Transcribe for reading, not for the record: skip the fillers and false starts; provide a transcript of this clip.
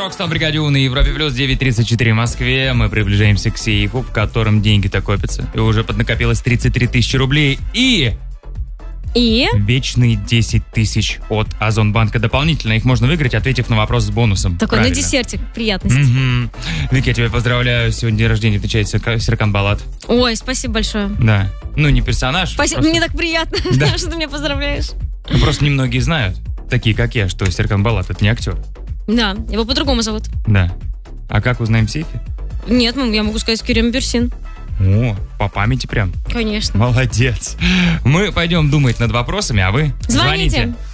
Рокстон, бригаде У на Европе плюс 9:34 в Москве. Мы приближаемся к сейфу, в котором деньги-то копятся. И уже поднакопилось 33 тысячи рублей. И вечные 10 тысяч от Озонбанка. Дополнительно их можно выиграть, ответив на вопрос с бонусом. Такой правильно. на десертик, приятности. Вики, я тебя поздравляю. Сегодня день рождения отвечает Серкан Балат. Ой, спасибо большое. Да. Ну, не персонаж. Спасибо, просто... мне так приятно, Да. что ты меня поздравляешь. Ну, просто немногие знают, такие как я, что Серкан Балат — это не актер. Да, его по-другому зовут. Да. А как узнаем в сейфе? Нет, я могу сказать Керем Бюрсин. О, по памяти прям. Конечно. Молодец. Мы пойдем думать над вопросами, а вы Звоните.